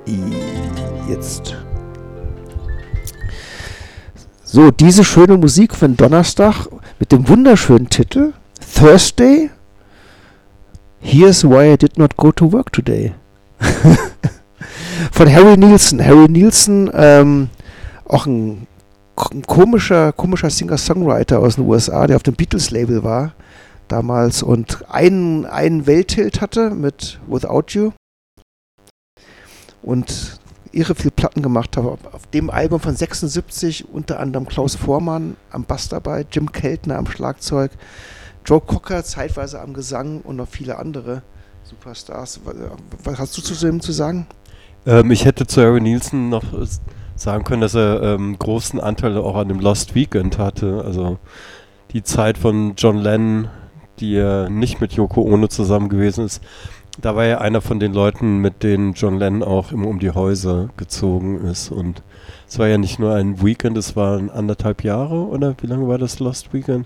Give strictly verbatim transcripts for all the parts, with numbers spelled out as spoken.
Jetzt. So, diese schöne Musik für den Donnerstag mit dem wunderschönen Titel Thursday. Here's why I did not go to work today. Von Harry Nilsson. Harry Nilsson, ähm, auch ein, ein komischer, komischer Singer-Songwriter aus den U S A, der auf dem Beatles-Label war damals und einen, einen Welthit hatte mit Without You. Und irre viel Platten gemacht habe. Auf dem Album von sechsundsiebzig unter anderem Klaus Voormann am Bass dabei, Jim Keltner am Schlagzeug, Joe Cocker zeitweise am Gesang und noch viele andere Superstars. Was hast du zu dem zu sagen? Ähm, ich hätte zu Harry Nilsson noch sagen können, dass er ähm, großen Anteil auch an dem Lost Weekend hatte. Also die Zeit von John Lennon, die er nicht mit Yoko Ono zusammen gewesen ist. Da war er einer von den Leuten, mit denen John Lennon auch immer um die Häuser gezogen ist. Und es war ja nicht nur ein Weekend, es waren anderthalb Jahre, oder? Wie lange war das Lost Weekend?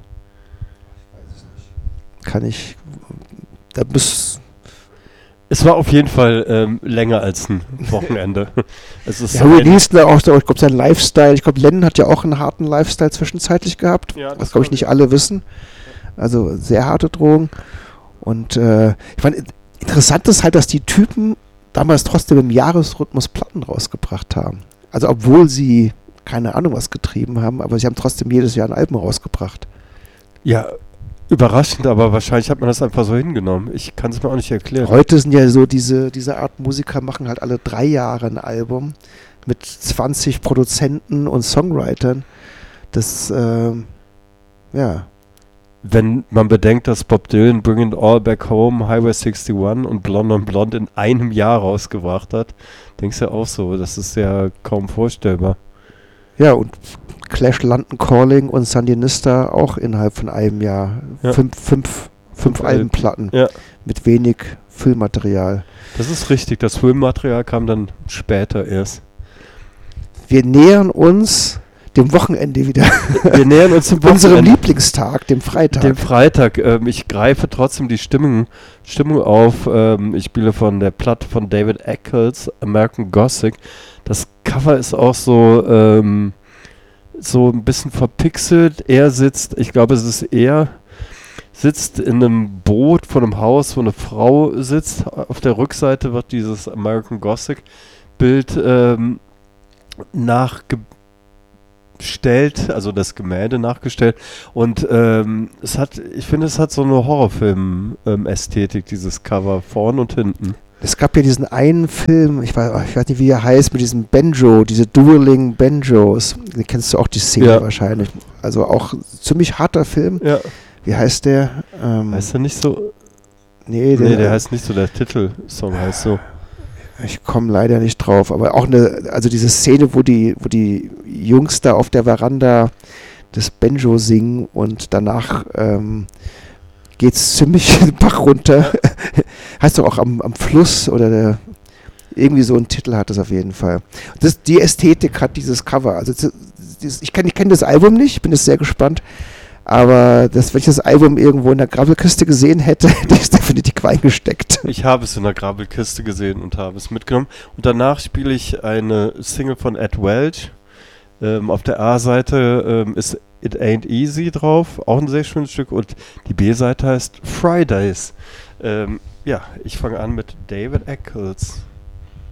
Kann ich... Da bis es war auf jeden Fall ähm, länger als ein Wochenende. Es ist ja, Harry Nilsson auch, ich glaube, sein Lifestyle, ich glaube, Lennon hat ja auch einen harten Lifestyle zwischenzeitlich gehabt, ja, was, glaube ich, nicht alle wissen. Also sehr harte Drogen. Und äh, ich meine, interessant ist halt, dass die Typen damals trotzdem im Jahresrhythmus Platten rausgebracht haben. Also obwohl sie keine Ahnung was getrieben haben, aber sie haben trotzdem jedes Jahr ein Album rausgebracht. Ja, überraschend, aber wahrscheinlich hat man das einfach so hingenommen. Ich kann es mir auch nicht erklären. Heute sind ja so diese, diese Art Musiker machen halt alle drei Jahre ein Album mit zwanzig Produzenten und Songwritern. Das, äh, ja... Wenn man bedenkt, dass Bob Dylan Bring It All Back Home, Highway einundsechzig und Blonde on Blonde in einem Jahr rausgebracht hat, denkst du ja auch so, das ist ja kaum vorstellbar. Ja, und Clash, London Calling und Sandinista auch innerhalb von einem Jahr. Ja. Fünf, fünf, fünf Albenplatten ja. mit wenig Füllmaterial. Das ist richtig, das Füllmaterial kam dann später erst. Wir nähern uns dem Wochenende wieder. Wir nähern uns dem Wochenende. Unserem Lieblingstag, dem Freitag. Dem Freitag. Ähm, ich greife trotzdem die Stimmung, Stimmung auf. Ähm, ich spiele von der Platte von David Eccles, American Gothic. Das Cover ist auch so, ähm, so ein bisschen verpixelt. Er sitzt, ich glaube, es ist er, sitzt in einem Boot vor einem Haus, wo eine Frau sitzt. Auf der Rückseite wird dieses American Gothic Bild ähm, nachgebildet. Stellt, also das Gemälde nachgestellt und ähm, es hat, ich finde, es hat so eine Horrorfilm-Ästhetik, ähm, dieses Cover, vorn und hinten. Es gab ja diesen einen Film, ich weiß, ich weiß nicht, wie er heißt, mit diesem Banjo, diese Dueling Banjos. Den kennst du auch, die Szene ja. wahrscheinlich. Also auch ziemlich harter Film. Ja. Wie heißt der? Ähm, heißt der nicht so? Nee, der, nee, der heißt nicht so, der Titelsong heißt so. Ich komme leider nicht drauf, aber auch eine, also diese Szene, wo die, wo die Jungs da auf der Veranda das Banjo singen und danach ähm, geht es ziemlich den Bach runter. Heißt doch auch am, am Fluss oder der, irgendwie so einen Titel hat es auf jeden Fall. Das, die Ästhetik hat dieses Cover. Also das, ich kenne ich kenn das Album nicht, bin jetzt sehr gespannt. Aber das, wenn ich das Album irgendwo in der Grabbelkiste gesehen hätte, hätte ich es definitiv eingesteckt. Ich habe es in der Grabbelkiste gesehen und habe es mitgenommen. Und danach spiele ich eine Single von Ed Welch. Ähm, auf der A-Seite ähm, ist It Ain't Easy drauf, auch ein sehr schönes Stück. Und die B-Seite heißt Fridays. Ähm, ja, ich fange an mit David Eccles.